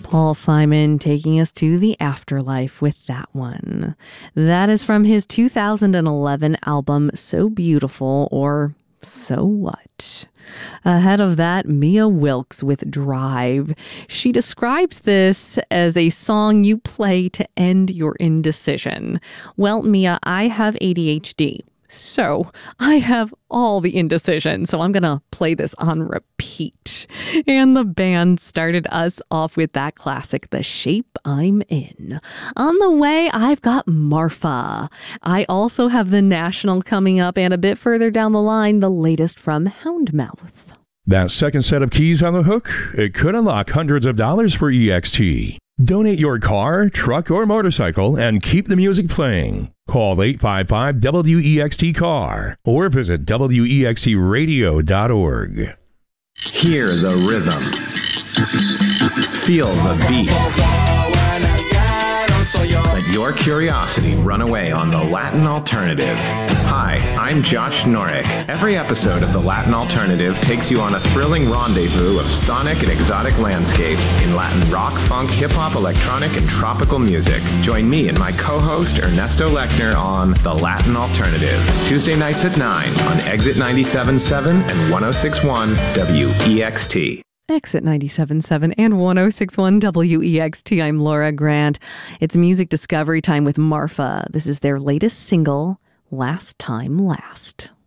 Paul Simon taking us to the afterlife with that one. That is from his 2011 album, So Beautiful, or So What? Ahead of that, Mia Wilkes with Drive. She describes this as a song you play to end your indecision. Well, Mia, I have ADHD. So I have all the indecision, so I'm going to play this on repeat. And the band started us off with that classic, The Shape I'm In. On the way, I've got Marfa. I also have The National coming up, and a bit further down the line, the latest from Houndmouth. That second set of keys on the hook, it could unlock hundreds of dollars for EXT. Donate your car, truck, or motorcycle and keep the music playing. Call 855-WEXT-CAR or visit WEXTradio.org. Hear the rhythm. Feel the beat. Let your curiosity run away on the Latin Alternative. Hi, I'm Josh Norick. Every episode of the Latin Alternative takes you on a thrilling rendezvous of sonic and exotic landscapes in Latin rock, funk, hip-hop, electronic, and tropical music. Join me and my co-host Ernesto Lechner on The Latin Alternative, Tuesday nights at 9 on Exit 97.7 and 106.1 WEXT. Exit 97.7 and 106.1 WEXT. I'm Laura Grant. It's music discovery time with Marfa. This is their latest single, Last Time Last.